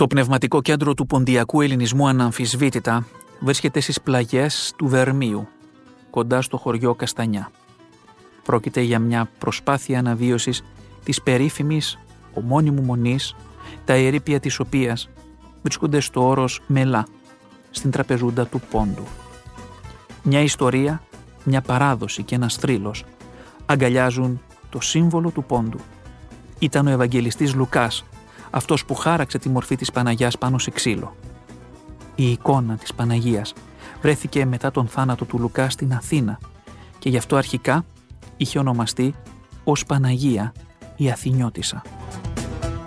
Το πνευματικό κέντρο του ποντιακού ελληνισμού αναμφισβήτητα βρίσκεται στις πλαγιές του Βερμίου, κοντά στο χωριό Καστανιά. Πρόκειται για μια προσπάθεια αναβίωσης της περίφημης ομώνυμου μονής, τα ερείπια της οποίας βρίσκονται στο όρος Μελά, στην τραπεζούντα του Πόντου. Μια ιστορία, μια παράδοση και ένας θρύλος αγκαλιάζουν το σύμβολο του Πόντου. Ήταν ο Ευαγγελιστής Λουκάς, αυτός που χάραξε τη μορφή της Παναγιάς πάνω σε ξύλο. Η εικόνα της Παναγίας βρέθηκε μετά τον θάνατο του Λουκά στην Αθήνα και γι' αυτό αρχικά είχε ονομαστεί ως Παναγία η Αθηνιώτισσα.